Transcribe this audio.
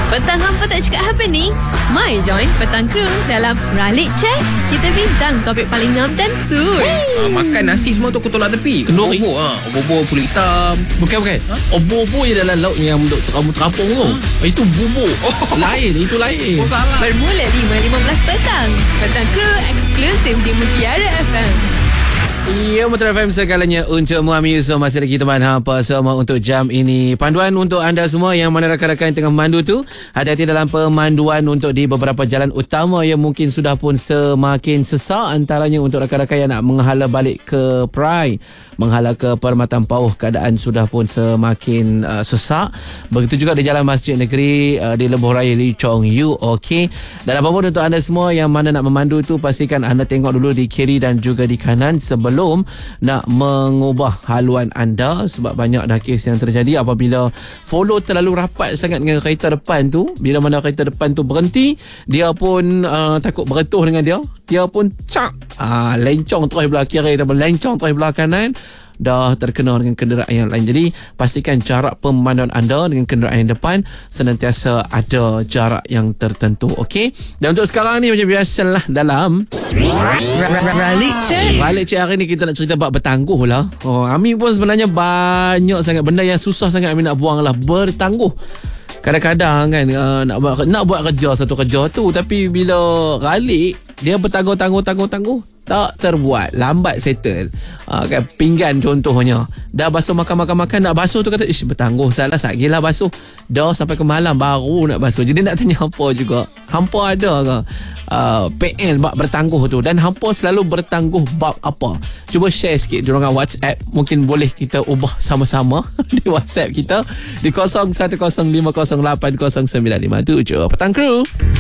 Petang hampa tak cakap apa ni? Mai join Petang Crew dalam Ralik Check. Kita bincang topik paling ngam dan suit. Makan nasi semua tu aku tolak tepi. Kenduri. Obor kulit hitam. Bukan. Obor-obor je dalam laut yang kamu terapung tu. Itu bubur. Lain, itu lain. Oh, salah. Bermula 5.15 petang. Petang Crew eksklusif di Mutiara FM. Ya, Mutiara FM segalanya untuk Muhammad Yusof. Masih lagi teman hampa semua untuk jam ini. Panduan untuk anda semua yang mana rakan-rakan yang tengah memandu tu, hati-hati dalam pemanduan untuk di beberapa jalan utama yang mungkin sudah pun semakin sesak. Antaranya untuk rakan-rakan yang nak menghala balik ke Perai, menghala ke Permatan Pauh, keadaan sudah pun semakin sesak. Begitu juga di Jalan Masjid Negeri, di Lebuh Raya Lee Chong Yu. Okey. Dan apa-apa untuk anda semua yang mana nak memandu tu, pastikan anda tengok dulu di kiri dan juga di kanan sebelum nak mengubah haluan anda, sebab banyak dah kes yang terjadi apabila follow terlalu rapat sangat dengan kereta depan tu. Bila mana kereta depan tu berhenti, dia pun takut beretuh dengan dia pun lencong terus belah kiri ataupun lencong terus belah kanan, dah terkena dengan kenderaan yang lain. Jadi pastikan jarak pemanduan anda dengan kenderaan yang depan senantiasa ada jarak yang tertentu. Okey. Dan untuk sekarang ni macam biasalah dalam Ralik Cik hari ni kita nak cerita bab bertangguh lah. Ami pun sebenarnya banyak sangat benda yang susah sangat Ami nak buang lah. Bertangguh. Kadang-kadang kan nak buat kerja satu kerja tu, tapi bila ralik dia bertangguh tak terbuat, lambat settle. Kan pinggan contohnya, dah basuh makan nak basuh tu kata bertangguh, salah sagilah basuh, dah sampai ke malam baru nak basuh. Jadi nak tanya hampa juga, hampa ada ke PL bab bertangguh tu, dan hampa selalu bertangguh bab apa? Cuba share sikit di ruangan WhatsApp, mungkin boleh kita ubah sama-sama di WhatsApp kita di 0105080957. Petang Crew.